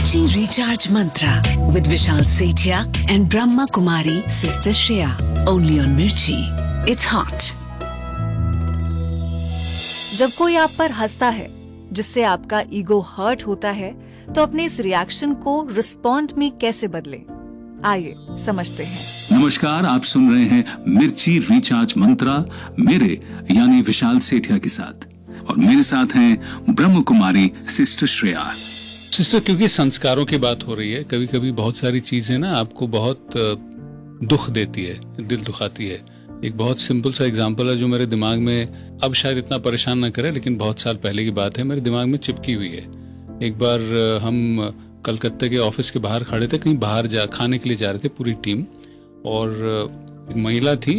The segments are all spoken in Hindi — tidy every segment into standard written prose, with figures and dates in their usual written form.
Mirchi Recharge Mantra with Vishal Sethia and Brahma Kumari Sister Shreya. Only on Mirchi. It's hot. जब कोई आप पर हंसता है जिससे आपका ईगो हर्ट होता है, तो अपने इस रिएक्शन को रिस्पॉन्ड में कैसे बदलें? आइए समझते हैं। नमस्कार, आप सुन रहे हैं मिर्ची रिचार्ज मंत्रा मेरे यानी विशाल सेठिया के साथ, और मेरे साथ हैं ब्रह्म कुमारी सिस्टर श्रेया। सिस्टर, क्योंकि संस्कारों की बात हो रही है, कभी कभी बहुत सारी चीजें ना आपको बहुत दुख देती है, दिल दुखाती है। एक बहुत सिंपल सा एग्जांपल है जो मेरे दिमाग में अब शायद इतना परेशान ना करे, लेकिन बहुत साल पहले की बात है, मेरे दिमाग में चिपकी हुई है। एक बार हम कलकत्ते के ऑफिस के बाहर खड़े थे, कहीं बाहर खाने के लिए जा रहे थे पूरी टीम, और एक महिला थी,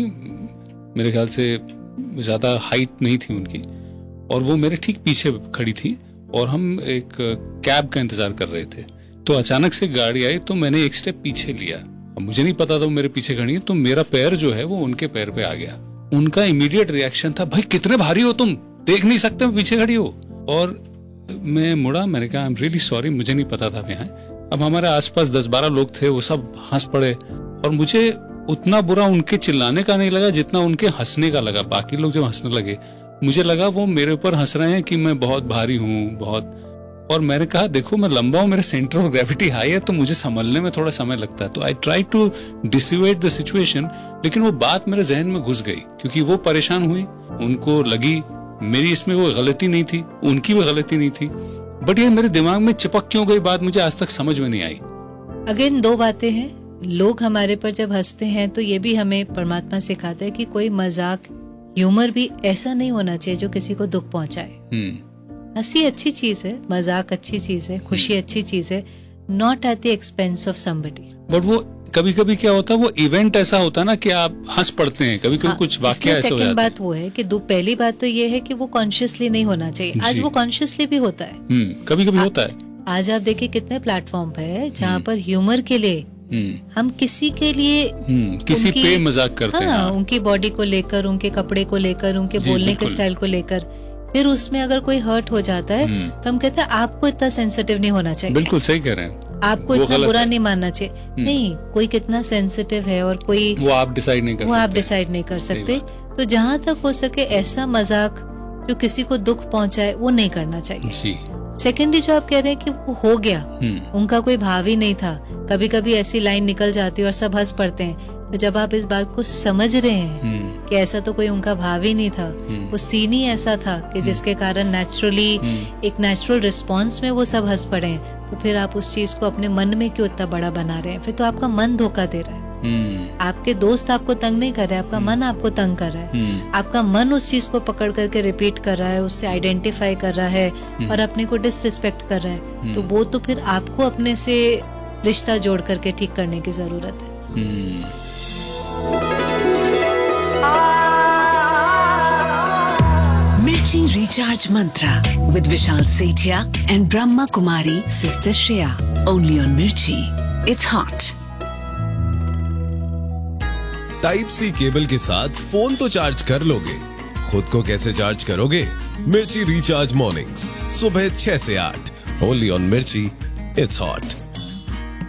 मेरे ख्याल से ज़्यादा हाइट नहीं थी उनकी, और वो मेरे ठीक पीछे खड़ी थी, और हम एक कैब का इंतज़ार कर रहे थे। तो अचानक से गाड़ी आई, तो मैंने एक स्टेप पीछे लिया। अब मुझे नहीं पता था वो मेरे पीछे खड़ी है, तो मेरा पैर जो है वो उनके पैर पे आ गया। उनका इमीडिएट रिएक्शन था, भाई कितने भारी हो तुम, देख नहीं सकते मैं पीछे खड़ी हो। और मैं मुड़ा, मैंने कहा आई एम रियली सॉरी, मुझे नहीं पता था यहाँ। अब हमारे आसपास 10-12 लोग थे, वो सब हंस पड़े, और मुझे उतना बुरा उनके चिल्लाने का नहीं लगा जितना उनके हंसने का लगा। बाकी लोग जब हंसने लगे, मुझे लगा वो मेरे ऊपर हंस रहे हैं कि मैं बहुत भारी हूँ, बहुत। और मैंने कहा देखो मैं लंबा हूँ, मेरा सेंटर ऑफ ग्रेविटी हाई है, तो मुझे संभलने में थोड़ा समय लगता है। तो I try to डिसिवेट the situation, लेकिन वो बात मेरे जहन में घुस गई, क्योंकि वो परेशान हुई, उनको लगी मेरी इसमें कोई गलती नहीं थी, उनकी भी गलती नहीं थी, बट ये मेरे दिमाग में चिपक क्यों गई बात, मुझे आज तक समझ में नहीं आई। अगेन दो बातें हैं, लोग हमारे पर जब हंसते हैं तो ये भी हमें परमात्मा सिखाता है कि कोई मजाक, ह्यूमर भी ऐसा नहीं होना चाहिए जो किसी को दुख पहुंचाए। हंसी अच्छी चीज है, मजाक अच्छी चीज है, खुशी अच्छी चीज है, not at the expense of somebody. But वो कभी कभी क्या होता है, वो इवेंट ऐसा होता है ना कि आप हंस पड़ते हैं, कभी कभी कुछ वाक्य ऐसे हो जाते हैं। सेकंड बात वो है कि पहली बात तो ये है कि वो कॉन्शियसली नहीं होना चाहिए। आज वो कॉन्शियसली भी होता है, कभी कभी होता है। आज आप देखिए कितने प्लेटफॉर्म है जहाँ पर ह्यूमर के लिए हम किसी के लिए किसी पे मजाक करते हैं, उनकी बॉडी को लेकर, उनके कपड़े को लेकर, उनके बोलने के स्टाइल को लेकर, फिर उसमें अगर कोई हर्ट हो जाता है तो हम कहते हैं आपको इतना सेंसिटिव नहीं होना चाहिए। बिल्कुल सही कह रहे हैं, आपको इतना बुरा नहीं मानना चाहिए। नहीं, कोई कितना सेंसिटिव है और कोई वो आप डिसाइड नहीं कर सकते। तो जहाँ तक हो सके ऐसा मजाक जो किसी को दुख पहुंचाए वो नहीं करना चाहिए। सेकेंडली जो आप कह रहे हैं कि वो हो गया, उनका कोई भाव ही नहीं था, कभी कभी ऐसी लाइन निकल जाती है और सब हंस पड़ते हैं। तो जब आप इस बात को समझ रहे हैं कि ऐसा तो कोई उनका भाव ही नहीं था, वो सीन ही ऐसा था कि जिसके कारण नेचुरली एक नेचुरल रिस्पॉन्स में वो सब हंस पड़े हैं, तो फिर आप उस चीज को अपने मन में क्यों इतना बड़ा बना रहे हैं? फिर तो आपका मन धोखा दे रहा है। आपके दोस्त आपको तंग नहीं कर रहे, आपका मन आपको तंग कर रहा है। आपका मन उस चीज को पकड़ करके रिपीट कर रहा है, उससे आइडेंटिफाई कर रहा है और अपने को डिसरिस्पेक्ट कर रहा है। तो वो तो फिर आपको अपने से रिश्ता जोड़ करके ठीक करने की जरूरत है। Mirchi Recharge Mantra with Vishal Sethia and Brahma Kumari Sister Shreya. Only on Mirchi. It's hot. Type C cable के साथ फोन तो चार्ज कर लोगे, खुद को कैसे चार्ज करोगे? मिर्ची रिचार्ज मॉर्निंग्स सुबह 6 से 8 ओनली ऑन मिर्ची। It's hot.